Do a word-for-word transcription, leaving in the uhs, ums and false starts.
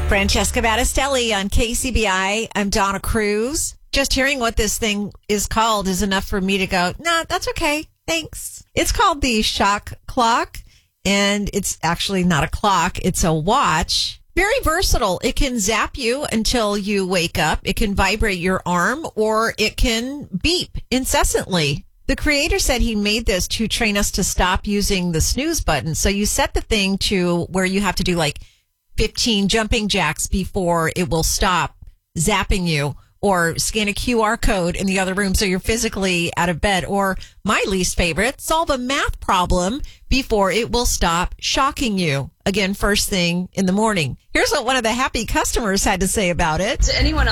Francesca Battistelli on K C B I. I'm Donna Cruz. Just hearing what this thing is called is enough for me to go, nah, that's okay. Thanks. It's called the Shock Clock, and it's actually not a clock. It's a watch. Very versatile. It can zap you until you wake up. It can vibrate your arm, or it can beep incessantly. The creator said he made this to train us to stop using the snooze button. So you set the thing to where you have to do like fifteen jumping jacks before it will stop zapping you, or scan a Q R code in the other room so you're physically out of bed. Or my least favorite, solve a math problem before it will stop shocking you. Again, first thing in the morning. Here's what one of the happy customers had to say about it. To anyone